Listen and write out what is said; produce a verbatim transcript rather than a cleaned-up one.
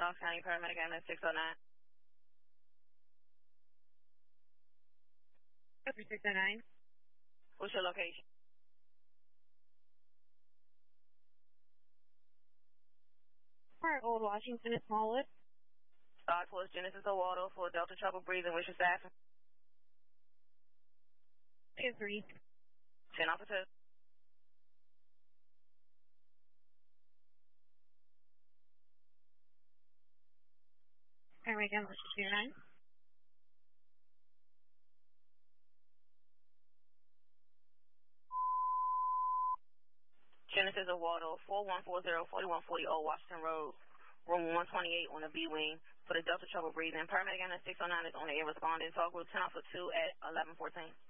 Knox County Paramedic Ambulance six oh nine. six oh nine. What's your location? Park Old Washington at Smallwood. Start towards Genesis Owado for Delta trouble breathing. What's your staffing? two three. ten off of two. Paramedic Ambulance six oh nine. Genesis Owado four one four zero, four one four zero Old Washington Road, room one twenty-eight on the B wing for the Delta trouble breathing. Paramedic Ambulance six oh nine is on the air responding. Talk with ten off of two at eleven fourteen.